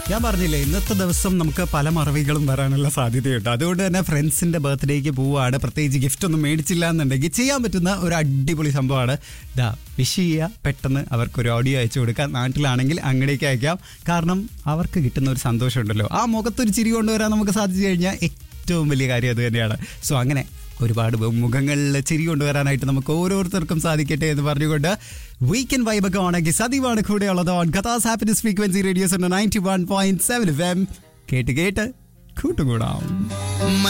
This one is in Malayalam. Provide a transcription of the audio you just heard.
ഞാൻ പറഞ്ഞില്ലേ, ഇന്നത്തെ ദിവസം നമുക്ക് പല മറവികളും വരാനുള്ള സാധ്യതയുണ്ട്. അതുകൊണ്ട് തന്നെ ഫ്രണ്ട്സിന്റെ ബർത്ത്ഡേക്ക് പോവുകയാണ്, പ്രത്യേകിച്ച് ഗിഫ്റ്റ് ഒന്നും മേടിച്ചില്ല എന്നുണ്ടെങ്കിൽ ചെയ്യാൻ പറ്റുന്ന ഒരു അടിപൊളി സംഭവമാണ് വിഷ് ചെയ്യുക. പെട്ടെന്ന് അവർക്കൊരു ഓഡിയോ അയച്ചു കൊടുക്കാം. നാട്ടിലാണെങ്കിൽ അങ്ങടേക്ക് അയക്കാം. കാരണം അവർക്ക് കിട്ടുന്ന ഒരു സന്തോഷമുണ്ടല്ലോ, ആ മുഖത്തൊരു ചിരി കൊണ്ടുവരാൻ നമുക്ക് സാധിച്ചു കഴിഞ്ഞാൽ ഏറ്റവും വലിയ കാര്യം അത് തന്നെയാണ്. സോ അങ്ങനെ ഒരുപാട് മുഖങ്ങളിൽ ചിരി കൊണ്ടുവരാനായിട്ട് നമുക്ക് ഓരോരുത്തർക്കും സാധിക്കട്ടെ എന്ന് പറഞ്ഞുകൊണ്ട് വീക്കെൻഡ് വൈബൊക്കെ ഓണാക്കി സദീവാണ് കൂടെയുള്ളത് on കഥാസ് happiness frequency radios 91.7 FM. കേട്ട് കേട്ട് കൂട്ടുകൂടാം.